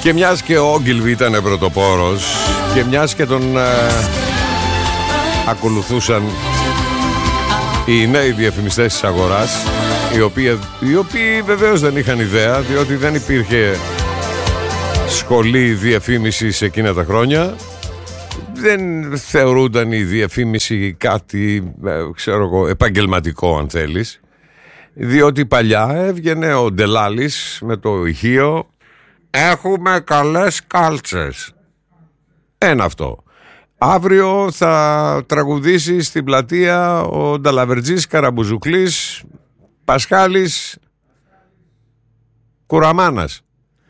Και μιας και ο Ogilvy ήταν πρωτοπόρος και μιας και τον ακολουθούσαν οι νέοι διαφημιστές της αγοράς, οι οποίοι βεβαίως δεν είχαν ιδέα, διότι δεν υπήρχε σχολή διαφήμισης εκείνα τα χρόνια. Δεν θεωρούνταν η διαφήμιση κάτι, ξέρω εγώ, επαγγελματικό αν θέλεις, διότι παλιά έβγαινε ο Ντελάλης με το ηχείο «Έχουμε καλές κάλτσες». Ένα αυτό. Αύριο θα τραγουδήσει στην πλατεία ο Νταλαβερτζής, Καραμπουζουκλής, Πασχάλης, Κουραμάνας.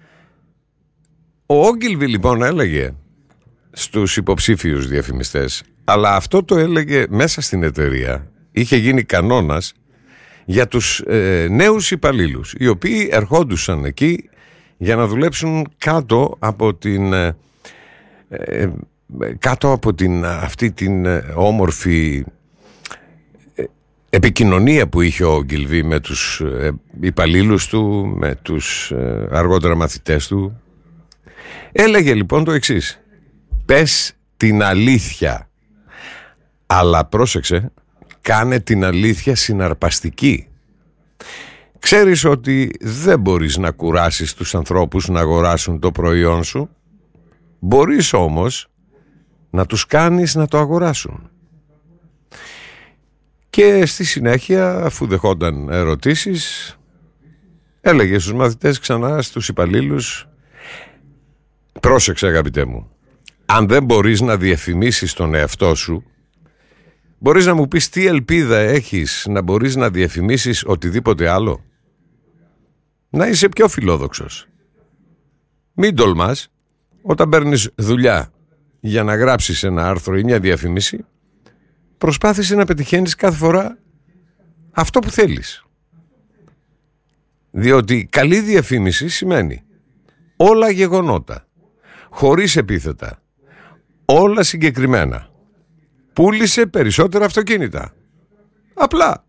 Ο Ogilvy λοιπόν έλεγε στους υποψήφιους διαφημιστές, αλλά αυτό το έλεγε μέσα στην εταιρεία, είχε γίνει κανόνας για τους νέους υπαλλήλους, οι οποίοι ερχόντουσαν εκεί για να δουλέψουν κάτω από την αυτή την όμορφη επικοινωνία που είχε ο Ogilvy με τους υπαλλήλους του, με τους αργότερα μαθητές του. Έλεγε λοιπόν το εξής: πες την αλήθεια, αλλά πρόσεξε, κάνε την αλήθεια συναρπαστική. Ξέρεις ότι δεν μπορείς να κουράσεις τους ανθρώπους να αγοράσουν το προϊόν σου, μπορείς όμως να τους κάνεις να το αγοράσουν. Και στη συνέχεια, αφού δεχόταν ερωτήσεις, έλεγε στους μαθητές ξανά, στους υπαλλήλους, πρόσεξε αγαπητέ μου, αν δεν μπορείς να διαφημίσεις τον εαυτό σου, μπορείς να μου πεις τι ελπίδα έχεις να μπορείς να διαφημίσεις οτιδήποτε άλλο? Να είσαι πιο φιλόδοξος. Μην τολμάς όταν παίρνεις δουλειά για να γράψεις ένα άρθρο ή μια διαφήμιση, προσπάθησε να πετυχαίνεις κάθε φορά αυτό που θέλεις. Διότι καλή διαφήμιση σημαίνει όλα γεγονότα, χωρίς επίθετα, όλα συγκεκριμένα. Πούλησε περισσότερα αυτοκίνητα. Απλά.